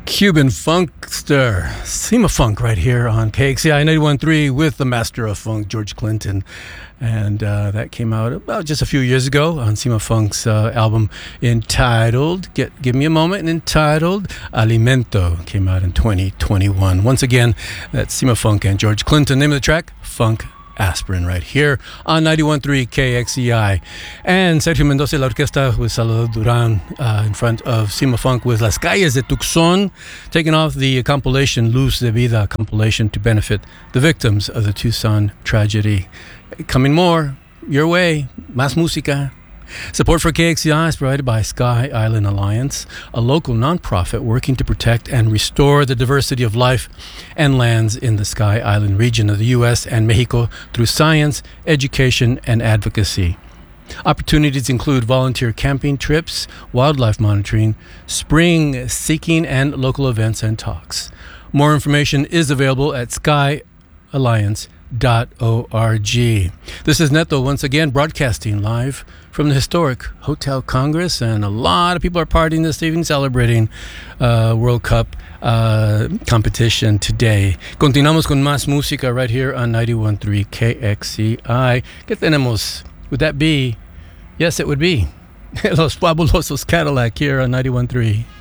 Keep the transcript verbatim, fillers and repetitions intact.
Cuban funkster, Cima Funk, right here on K X C I ninety-one point three with the master of funk, George Clinton. And uh, that came out about just a few years ago on Cima Funk's uh, album entitled, Get, Give Me a Moment, entitled Alimento. Came out in twenty twenty-one. Once again, that's Cima Funk and George Clinton. Name of the track, Funk Aspirin, right here on ninety-one point three K X E I. And Sergio Mendoza, la orquesta with Salvador Duran uh, in front of Cima Funk with Las Calles de Tucson, taking off the compilation Luz de Vida compilation to benefit the victims of the Tucson tragedy. Coming more your way, más música. Support for K X E I is provided by Sky Island Alliance, a local nonprofit working to protect and restore the diversity of life and lands in the Sky Island region of the U S and Mexico through science, education, and advocacy. Opportunities include volunteer camping trips, wildlife monitoring, spring seeking, and local events and talks. More information is available at sky alliance dot org. This is Neto once again broadcasting live from the historic Hotel Congress, and a lot of people are partying this evening, celebrating uh, World Cup uh, competition today. Continuamos con más música right here on ninety-one point three K X E I. ¿Qué tenemos? Would that be? Yes, it would be Los Fabulosos Cadillac here on ninety-one point three.